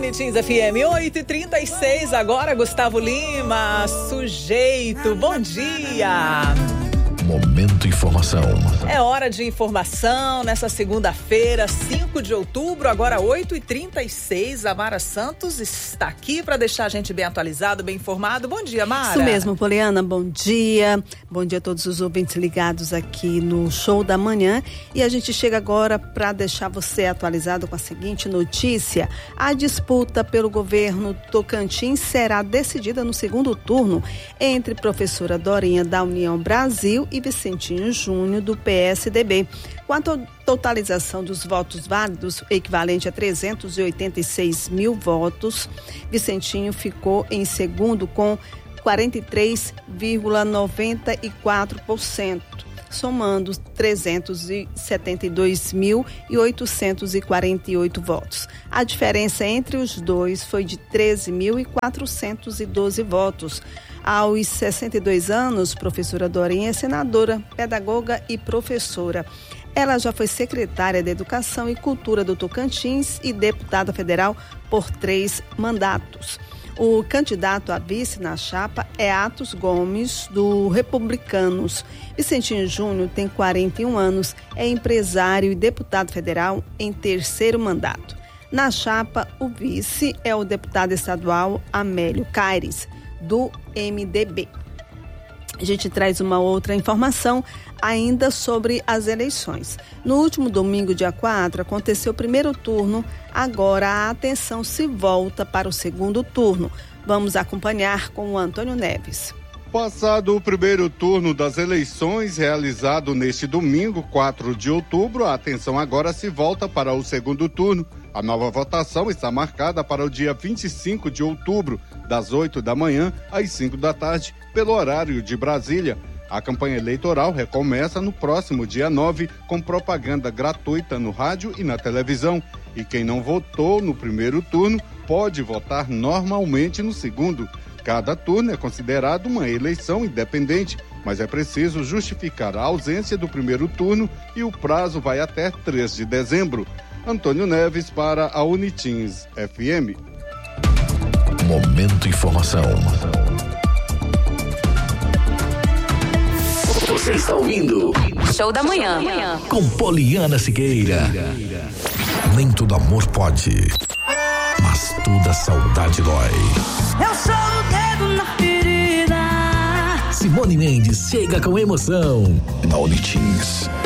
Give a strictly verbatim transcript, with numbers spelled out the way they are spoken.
Unitins F M, oito e trinta e seis agora, Gustavo Lima, Sujeito, bom dia. Momento Informação. É hora de informação nessa segunda-feira, cinco de outubro, agora oito e trinta e seis. A Mara Santos está aqui para deixar a gente bem atualizado, bem informado. Bom dia, Mara. Isso mesmo, Poliana, bom dia. Bom dia a todos os ouvintes ligados aqui no Show da Manhã. E a gente chega agora para deixar você atualizado com a seguinte notícia. A disputa pelo governo Tocantins será decidida no segundo turno entre professora Dorinha da União Brasil e Vicentinho Júnior do P S D B. Com a to- totalização dos votos válidos, equivalente a trezentos e oitenta e seis mil votos, Vicentinho ficou em segundo com quarenta e três vírgula noventa e quatro por cento, somando trezentos e setenta e dois mil e oitocentos e quarenta e oito votos. A diferença entre os dois foi de treze mil e quatrocentos e doze votos. Aos sessenta e dois anos, professora Dorinha é senadora, pedagoga e professora. Ela já foi secretária de Educação e Cultura do Tocantins e deputada federal por três mandatos. O candidato a vice na chapa é Atos Gomes, do Republicanos. Vicentinho Júnior tem quarenta e um anos, é empresário e deputado federal em terceiro mandato. Na chapa, o vice é o deputado estadual Amélio Caires, do M D B. A gente traz uma outra informação ainda sobre as eleições. No último domingo, dia quatro, aconteceu o primeiro turno. Agora a atenção se volta para o segundo turno. Vamos acompanhar com o Antônio Neves. Passado o primeiro turno das eleições, realizado neste domingo, quatro de outubro, a atenção agora se volta para o segundo turno. A nova votação está marcada para o dia vinte e cinco de outubro, das oito da manhã às cinco da tarde, pelo horário de Brasília. A campanha eleitoral recomeça no próximo dia nove, com propaganda gratuita no rádio e na televisão. E quem não votou no primeiro turno pode votar normalmente no segundo. Cada turno é considerado uma eleição independente, mas é preciso justificar a ausência do primeiro turno e o prazo vai até três de dezembro. Antônio Neves para a Unitins F M. Momento Informação. Você está ouvindo Show da Manhã. Com Poliana Siqueira. Nem todo amor pode, mas toda saudade dói. Eu sou o dedo na ferida. Simone Mendes chega com emoção. Na Unitins